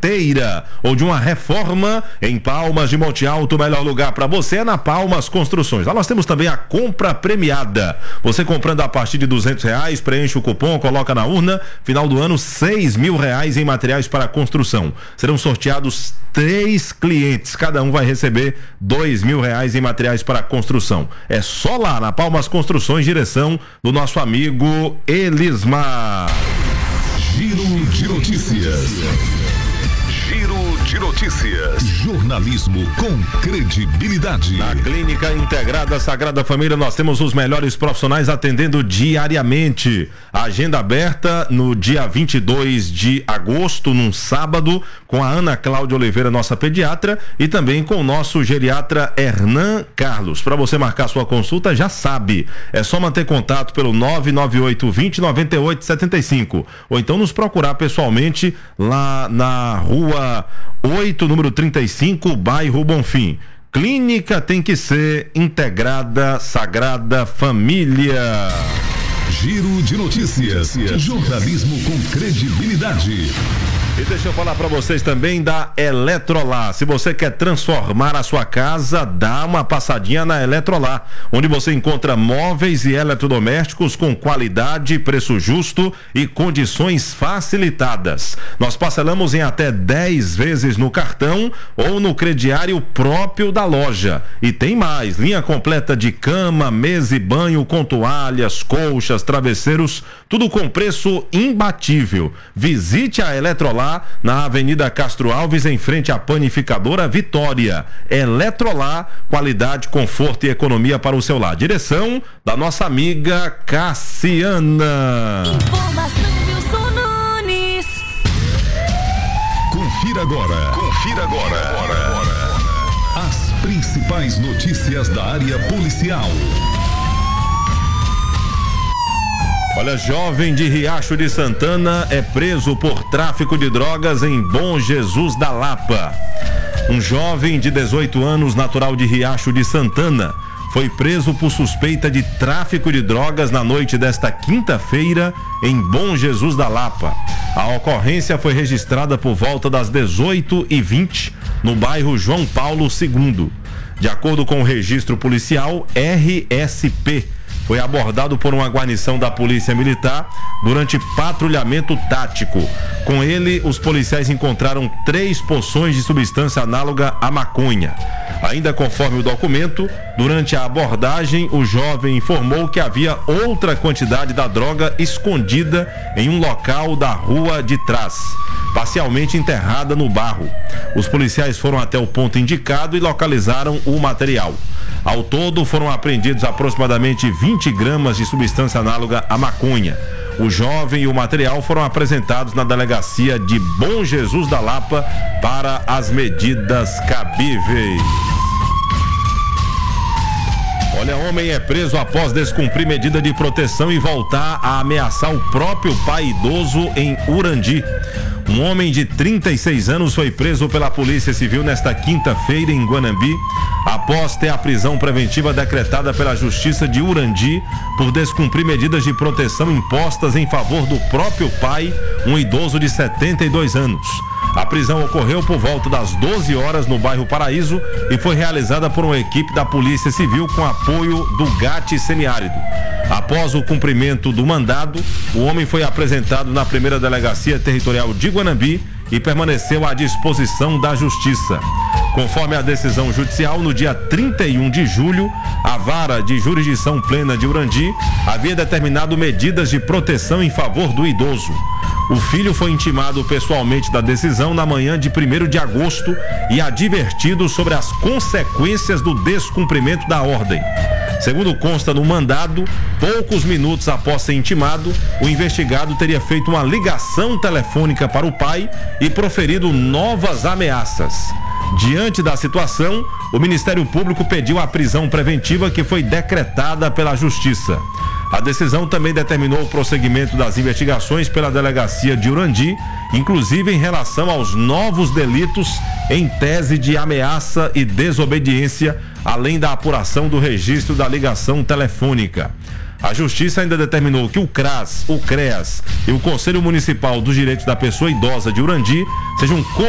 inteira ou de uma reforma em Palmas de Monte Alto, o melhor lugar para você é na Palmas Construções. Lá nós temos também a compra premiada. Você comprando a partir de R$200, preenche o cupom, coloca na urna, final do ano R$6.000 em materiais para construção. Serão sorteados 3 clientes, cada um vai receber R$2.000 em materiais para construção. É só lá na Palmas Construções, direção do nosso amigo Elismar. Giro de notícias. Giro de notícias. Jornalismo com credibilidade. Na Clínica Integrada Sagrada Família nós temos os melhores profissionais atendendo diariamente. A agenda aberta no dia 22 de agosto, num sábado, com a Ana Cláudia Oliveira, nossa pediatra, e também com o nosso geriatra Hernan Carlos. Para você marcar sua consulta, já sabe, é só manter contato pelo 998-20-9875 ou então nos procurar pessoalmente lá na Rua 8, número 35, bairro Bonfim. Clínica tem que ser Integrada Sagrada Família. Giro de notícias. Jornalismo com credibilidade. E deixa eu falar para vocês também da Eletrolar. Se você quer transformar a sua casa, dá uma passadinha na Eletrolar, onde você encontra móveis e eletrodomésticos com qualidade, preço justo e condições facilitadas. Nós parcelamos em até 10 vezes no cartão ou no crediário próprio da loja. E tem mais, linha completa de cama, mesa e banho com toalhas, colchas, travesseiros, tudo com preço imbatível. Visite a Eletrolar na Avenida Castro Alves, em frente à Panificadora Vitória. Eletrolar, qualidade, conforto e economia para o seu lar. Direção da nossa amiga Cassiana. Informação Wilson Nunes. Confira agora. As principais notícias da área policial. Olha, jovem de Riacho de Santana é preso por tráfico de drogas em Bom Jesus da Lapa. Um jovem de 18 anos, natural de Riacho de Santana, foi preso por suspeita de tráfico de drogas na noite desta quinta-feira em Bom Jesus da Lapa. A ocorrência foi registrada por volta das 18h20 no bairro João Paulo II. De acordo com o registro policial, RSP foi abordado por uma guarnição da Polícia Militar durante patrulhamento tático. Com ele, os policiais encontraram 3 porções de substância análoga à maconha. Ainda conforme o documento, durante a abordagem, o jovem informou que havia outra quantidade da droga escondida em um local da rua de trás, parcialmente enterrada no barro. Os policiais foram até o ponto indicado e localizaram o material. Ao todo, foram apreendidos aproximadamente 20 gramas de substância análoga à maconha. O jovem e o material foram apresentados na delegacia de Bom Jesus da Lapa para as medidas cabíveis. Olha, homem é preso após descumprir medida de proteção e voltar a ameaçar o próprio pai idoso em Urandi. Um homem de 36 anos foi preso pela Polícia Civil nesta quinta-feira em Guanambi, após ter a prisão preventiva decretada pela Justiça de Urandi por descumprir medidas de proteção impostas em favor do próprio pai, um idoso de 72 anos. A prisão ocorreu por volta das 12 horas no bairro Paraíso e foi realizada por uma equipe da Polícia Civil com apoio do GAT Semiárido. Após o cumprimento do mandado, o homem foi apresentado na primeira delegacia territorial de Guanambi e permaneceu à disposição da Justiça. Conforme a decisão judicial, no dia 31 de julho, a Vara de Jurisdição Plena de Urandi havia determinado medidas de proteção em favor do idoso. O filho foi intimado pessoalmente da decisão na manhã de 1º de agosto e advertido sobre as consequências do descumprimento da ordem. Segundo consta no mandado, poucos minutos após ser intimado, o investigado teria feito uma ligação telefônica para o pai e proferido novas ameaças. Diante da situação, o Ministério Público pediu a prisão preventiva que foi decretada pela Justiça. A decisão também determinou o prosseguimento das investigações pela Delegacia de Urandi, inclusive em relação aos novos delitos em tese de ameaça e desobediência, além da apuração do registro da ligação telefônica. A Justiça ainda determinou que o CRAS, o CREAS e o Conselho Municipal dos Direitos da Pessoa Idosa de Urandi sejam